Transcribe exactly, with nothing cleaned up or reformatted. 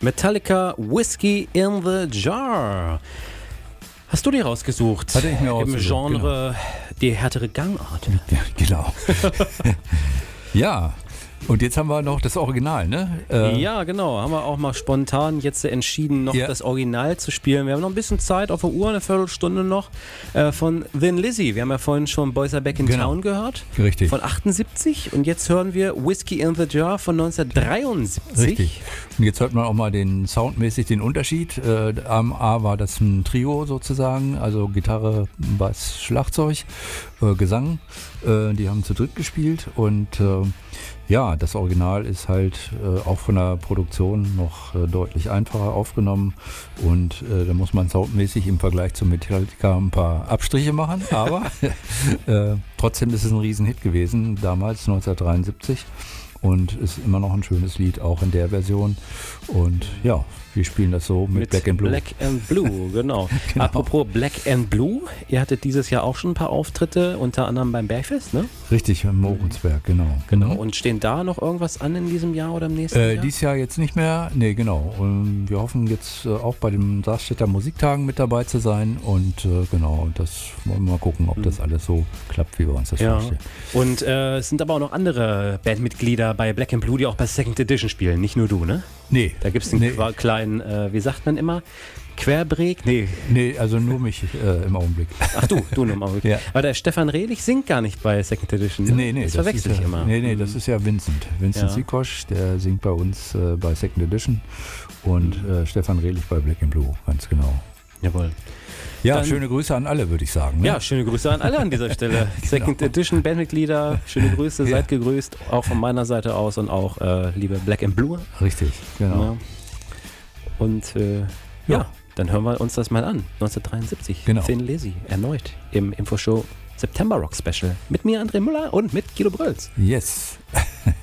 Metallica, Whiskey in the Jar. Hast du die rausgesucht? Hatte ich mir Im ausgesucht, Genre genau. Die härtere Gangart. Ja, genau. Ja, und jetzt haben wir noch das Original, ne? Äh, ja, genau. Haben wir auch mal spontan jetzt entschieden, noch ja. das Original zu spielen. Wir haben noch ein bisschen Zeit auf der Uhr, eine Viertelstunde noch, äh, von Thin Lizzy. Wir haben ja vorhin schon Boys Are Back in genau. Town gehört. Richtig. Von achtundsiebzig. Und jetzt hören wir Whiskey in the Jar von neunzehnhundertdreiundsiebzig. Richtig. Und jetzt hört man auch mal den soundmäßig den Unterschied. Äh, am A war das ein Trio sozusagen, also Gitarre, Bass, Schlagzeug, äh, Gesang. Äh, die haben zu dritt gespielt und äh, ja, das Original ist halt äh, auch von der Produktion noch äh, deutlich einfacher aufgenommen und äh, da muss man soundmäßig im Vergleich zu Metallica ein paar Abstriche machen, aber äh, trotzdem ist es ein Riesenhit gewesen, damals neunzehnhundertdreiundsiebzig und ist immer noch ein schönes Lied, auch in der Version und ja, wir spielen das so mit, mit Black and Blue. Black and Blue, genau. genau. Apropos Black and Blue, ihr hattet dieses Jahr auch schon ein paar Auftritte, unter anderem beim Bergfest, ne? Richtig, im Morensberg, genau. Genau. Mhm. Und stehen da noch irgendwas an in diesem Jahr oder im nächsten äh, Jahr? Dieses Jahr jetzt nicht mehr, nee, genau. Und wir hoffen jetzt äh, auch bei den Saarstädter Musiktagen mit dabei zu sein und äh, genau, das wollen wir mal gucken, ob mhm. das alles so klappt, wie wir uns das ja. vorstellen. Und äh, es sind aber auch noch andere Bandmitglieder bei Black and Blue, die auch bei Second Edition spielen, nicht nur du, ne? Nee. Da gibt es einen nee. kleinen, äh, wie sagt man immer, Querbreg? Nee. Nee, also nur mich äh, im Augenblick. Ach du, du nur im Augenblick. Ja. Aber der Stefan Rehlich singt gar nicht bei Second Edition. Ne? Nee, nee. Das, das verwechsel ich ja, immer. Nee, nee, das ist ja Vincent. Vincent ja. Sikosch, der singt bei uns äh, bei Second Edition und äh, Stefan Rehlich bei Black and Blue, ganz genau. Jawohl. Ja, Dann, schöne Grüße an alle, würde ich sagen. Ne? Ja, schöne Grüße an alle an dieser Stelle. Second genau. Edition Bandmitglieder, schöne Grüße, seid ja. gegrüßt, auch von meiner Seite aus und auch äh, liebe Black and Blue. Richtig, genau. Ja. Und äh, ja. ja, dann hören wir uns das mal an. neunzehnhundertdreiundsiebzig, genau. Thin Lizzy, erneut im Infoshow September Rock Special. Mit mir, André Müller und mit Guido Brölz. Yes.